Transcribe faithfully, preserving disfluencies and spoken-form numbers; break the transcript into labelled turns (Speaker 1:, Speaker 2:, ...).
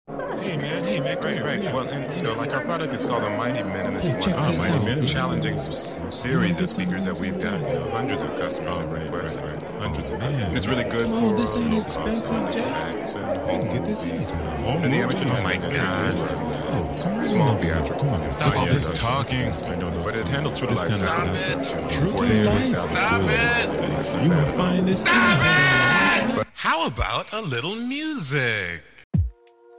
Speaker 1: Hey man, hey man, right, right. Well, and you know, like our product is called the Mighty Minimum. It's
Speaker 2: Hey, check
Speaker 1: one of
Speaker 2: this
Speaker 1: the
Speaker 2: out.
Speaker 1: most challenging s- series of speakers that we've got. You know, hundreds of customers have requested it. Hundreds of customers. And it's really good
Speaker 2: Come
Speaker 1: for
Speaker 2: on, this ain't
Speaker 1: low
Speaker 2: expensive,
Speaker 1: cost
Speaker 2: Jack.
Speaker 1: effects and
Speaker 2: You
Speaker 1: home
Speaker 2: can get this
Speaker 1: movies.
Speaker 2: anytime.
Speaker 1: Home and the original.
Speaker 3: Oh my God.
Speaker 2: Oh, come on.
Speaker 1: Small
Speaker 2: over here.
Speaker 1: theatrical.
Speaker 2: Come on.
Speaker 3: Stop all
Speaker 1: Yeah,
Speaker 3: this
Speaker 1: that's-
Speaker 3: talking.
Speaker 1: I know those. But it handles true to
Speaker 2: This
Speaker 1: life.
Speaker 2: kind of
Speaker 1: sound.
Speaker 3: stuff.
Speaker 2: True to
Speaker 1: forty-three
Speaker 2: life.
Speaker 1: thousand.
Speaker 3: Stop it.
Speaker 2: You will find this.
Speaker 3: Stop it! How about a little music?